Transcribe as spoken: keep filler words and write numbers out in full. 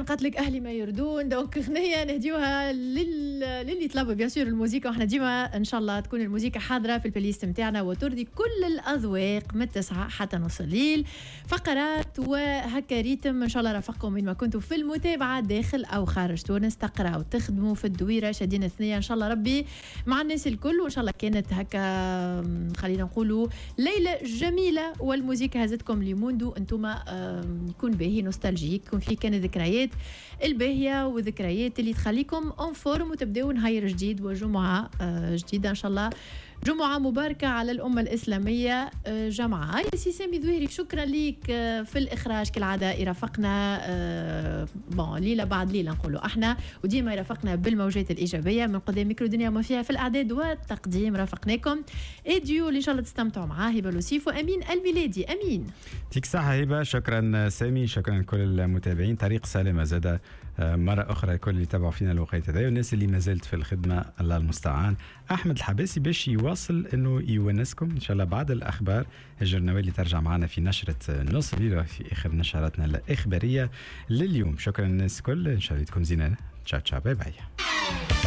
دائما قالت لك اهلي ما يردون، دونك غنيه نهديوها لل... للي طلبوا بيان سور الموسيقى، واحنا ديما ان شاء الله تكون الموسيقى حاضره في البلايست نتاعنا وترضي كل الاذواق من التسعه حتى نص الليل. فقرات وهكا ريتم ان شاء الله رافقكم وين ما كنتوا في المتابعه داخل او خارج تونس، تقراوا تخدموا في الدويره شادين الثنيه ان شاء الله ربي مع الناس الكل. وان شاء الله كانت هكا خلينا نقولوا ليله جميله والموسيقى هزتكم لموندو انتم يكون باهي نوستالجيك، يكون في كان ذكريات الباهيه وذكريات اللي تخليكم اون فورم وتبداو نهار جديد وجمعه جديده ان شاء الله. جمعة مباركة على الأمة الإسلامية جمعة. هاي سي سامي ذويري شكرا ليك في الإخراج كالعادة يرافقنا بون ليلة بعد ليلة نقولوا احنا، وديما يرافقنا بالموجات الإيجابية من قدام ميكرو دنيا وما فيها في الأعداد والتقديم رافقناكم إديو اللي إن شاء الله تستمتعوا معاه هبة لوسيف وأمين الميلادي. أمين تيك صحة هبة، شكرا سامي، شكرا لكل المتابعين. طريق سالمة زادة مرة أخرى كل اللي تابعوا فينا الوقت هذا والناس اللي ما زالت في الخدمة الله المستعان. أحمد الحباسي باش يواصل إنه يونسكم إن شاء الله بعد الأخبار الجرنوية اللي ترجع معنا في نشرة نص الليل في آخر نشراتنا الإخبارية لليوم. شكرا للناس كل، إن شاء الله تكون زينة. تشاو تشاو باي باي.